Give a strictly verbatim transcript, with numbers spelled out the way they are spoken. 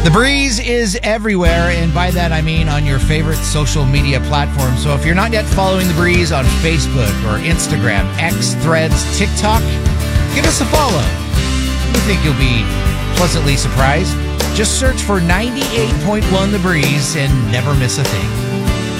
The Breeze is everywhere, and by that I mean on your favorite social media platform. So if you're not yet following The Breeze on Facebook or Instagram, X, Threads, TikTok, give us a follow. We think you'll be pleasantly surprised. Just search for ninety-eight point one The Breeze and never miss a thing.